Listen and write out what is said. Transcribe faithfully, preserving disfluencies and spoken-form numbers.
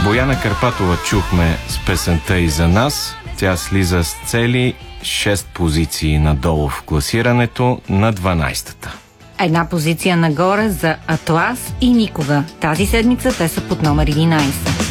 Бояна Карпатова чухме с песента "И за нас". Тя слиза с цели шест позиции надолу в класирането на дванайсетата. Една позиция нагоре за Атлас и Никога. Тази седмица те са под номер единайсет.